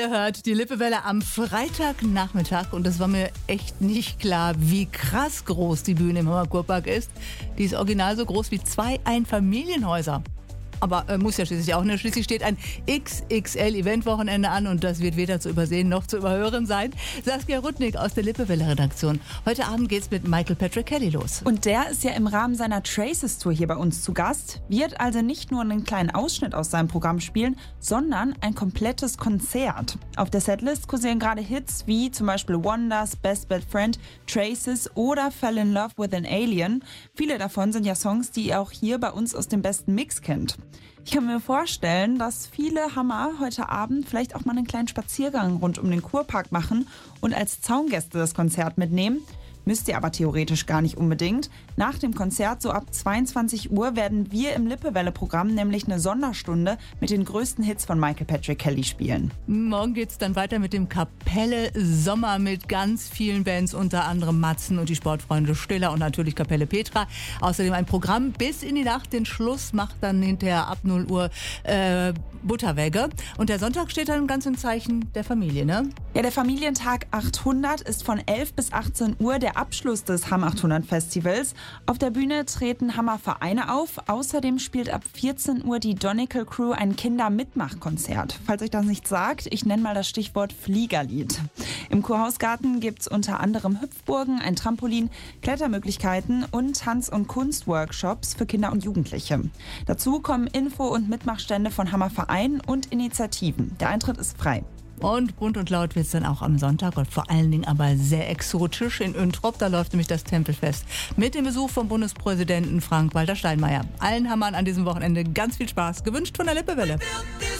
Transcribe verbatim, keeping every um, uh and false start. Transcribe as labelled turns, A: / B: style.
A: Ihr hört die Lippewelle am Freitagnachmittag und es war mir echt nicht klar, wie krass groß die Bühne im Hammer Kurpark ist. Die ist original so groß wie zwei Einfamilienhäuser. Aber äh, muss ja schließlich auch, ne? Schließlich steht ein X X L-Eventwochenende an und das wird weder zu übersehen noch zu überhören sein. Saskia Rudnick aus der Lippewelle-Redaktion. Heute Abend geht's mit Michael Patrick Kelly los.
B: Und der ist ja im Rahmen seiner Traces-Tour hier bei uns zu Gast, wird also nicht nur einen kleinen Ausschnitt aus seinem Programm spielen, sondern ein komplettes Konzert. Auf der Setlist kursieren gerade Hits wie zum Beispiel Wonders, Best Bad Friend, Traces oder Fell in Love with an Alien. Viele davon sind ja Songs, die ihr auch hier bei uns aus dem besten Mix kennt. Ich kann mir vorstellen, dass viele Hammer heute Abend vielleicht auch mal einen kleinen Spaziergang rund um den Kurpark machen und als Zaungäste das Konzert mitnehmen. Müsst ihr aber theoretisch gar nicht unbedingt. Nach dem Konzert, so ab zweiundzwanzig Uhr, werden wir im Lippewelle-Programm nämlich eine Sonderstunde mit den größten Hits von Michael Patrick Kelly spielen.
A: Morgen geht's dann weiter mit dem Kapelle Sommer mit ganz vielen Bands, unter anderem Matzen und die Sportfreunde Stiller und natürlich Kapelle Petra. Außerdem ein Programm bis in die Nacht. Den Schluss macht dann hinterher ab null Uhr äh, Butterwegge. Und der Sonntag steht dann ganz im Zeichen der Familie, ne?
B: Ja, der Familientag achthundert ist von elf bis achtzehn Uhr der Abschluss des Hamm achthundert Festivals. Auf der Bühne treten Hammer-Vereine auf. Außerdem spielt ab vierzehn Uhr die Donical Crew ein Kinder-Mitmach-Konzert. Falls euch das nichts sagt, ich nenne mal das Stichwort Fliegerlied. Im Kurhausgarten gibt es unter anderem Hüpfburgen, ein Trampolin, Klettermöglichkeiten und Tanz- und Kunstworkshops für Kinder und Jugendliche. Dazu kommen Info- und Mitmachstände von Hammer-Vereinen und Initiativen. Der Eintritt ist frei.
A: Und bunt und laut wird es dann auch am Sonntag und vor allen Dingen aber sehr exotisch in Üntrop. Da läuft nämlich das Tempelfest mit dem Besuch vom Bundespräsidenten Frank-Walter Steinmeier. Allen Hammern an diesem Wochenende ganz viel Spaß. Gewünscht von der Lippewelle.